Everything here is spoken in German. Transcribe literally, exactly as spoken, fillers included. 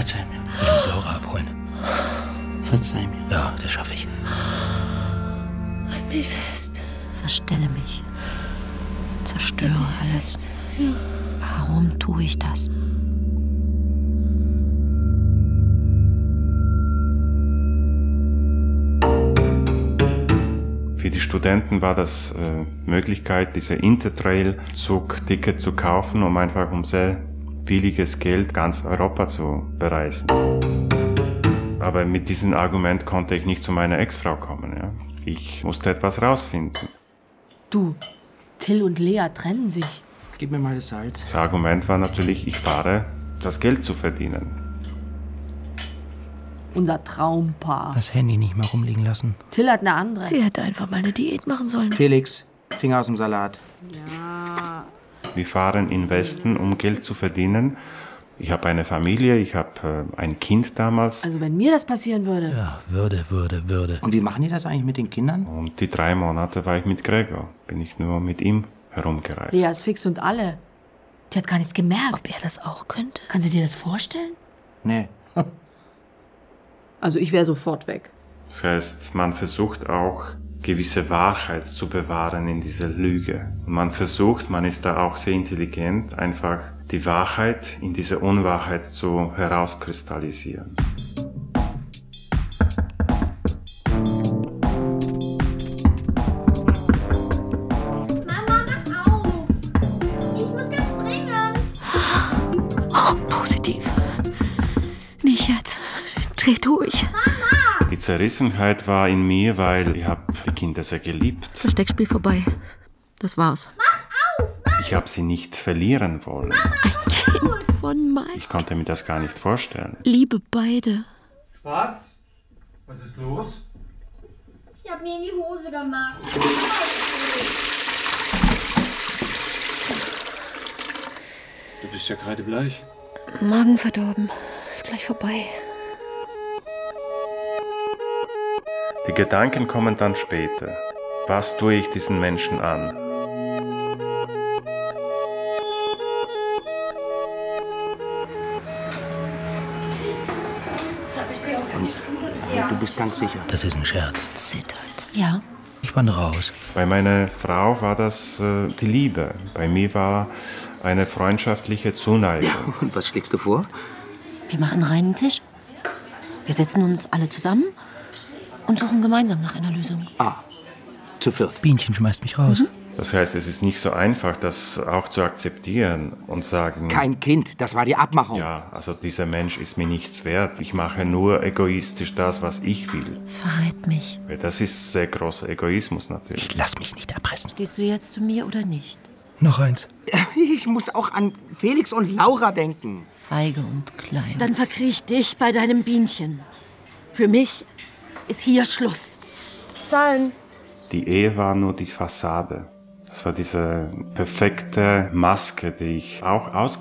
Verzeih mir. Ich muss Laura abholen. Verzeih mir. Ja, das schaffe ich. Halt mich fest. Verstelle mich. Zerstöre alles. Ja. Warum tue ich das? Für die Studenten war das äh, Möglichkeit, diese Interrail-Zug-Ticket zu kaufen, um einfach um sehr billiges Geld ganz Europa zu bereisen. Aber mit diesem Argument konnte ich nicht zu meiner Ex-Frau kommen. Ja? Ich musste etwas rausfinden. Du, Till und Lea trennen sich. Gib mir mal das Salz. Das Argument war natürlich, ich fahre, das Geld zu verdienen. Unser Traumpaar. Das Handy nicht mehr rumliegen lassen. Till hat eine andere. Sie hätte einfach mal eine Diät machen sollen. Felix, Finger aus dem Salat. Ja. Wir fahren in den Westen, um Geld zu verdienen. Ich habe eine Familie, ich habe äh, ein Kind damals. Also wenn mir das passieren würde. Ja, würde, würde, würde. Und wie machen die das eigentlich mit den Kindern? Und die drei Monate war ich mit Gregor. Bin ich nur mit ihm herumgereist. Lea ist fix und alle. Die hat gar nichts gemerkt. Ob er das auch könnte? Kann sie dir das vorstellen? Nee. Also ich wäre sofort weg. Das heißt, man versucht auch, gewisse Wahrheit zu bewahren in dieser Lüge. Und man versucht, man ist da auch sehr intelligent, einfach die Wahrheit in dieser Unwahrheit zu herauskristallisieren. Mama, mach auf! Ich muss ganz dringend! Oh, positiv. Nicht jetzt. Dreh durch. Die Zerrissenheit war in mir, weil ich habe die Kinder sehr geliebt. Versteckspiel vorbei. Das war's. Ich habe sie nicht verlieren wollen. Ein Kind von Mike. Ich konnte mir das gar nicht vorstellen. Liebe beide. Schwarz? Was ist los? Ich hab mir in die Hose gemacht. Du bist ja kreidebleich. Magen verdorben. Ist gleich vorbei. Die Gedanken kommen dann später. Was tue ich diesen Menschen an? Und du bist ganz sicher. Das ist ein Scherz. Zittert. Ja. Ich wandere raus. Bei meiner Frau war das äh, die Liebe. Bei mir war eine freundschaftliche Zuneigung. Ja, und was schlägst du vor? Wir machen reinen Tisch. Wir setzen uns alle zusammen und suchen gemeinsam nach einer Lösung. Ah, zu viert. Bienchen schmeißt mich raus. Mhm. Das heißt, es ist nicht so einfach, das auch zu akzeptieren und sagen, Kein Kind, das war die Abmachung. ja, also dieser Mensch ist mir nichts wert. Ich mache nur egoistisch das, was ich will. Verrät mich. Weil das ist sehr großer Egoismus natürlich. Ich lass mich nicht erpressen. Stehst du jetzt zu mir oder nicht? Noch eins. Ich muss auch an Felix und Laura denken. Feige und klein. Dann verkriech dich bei deinem Bienchen. Für mich ist hier Schluss. Zahlen. Die Ehe war nur die Fassade. Das war diese perfekte Maske, die ich auch ausgesetzt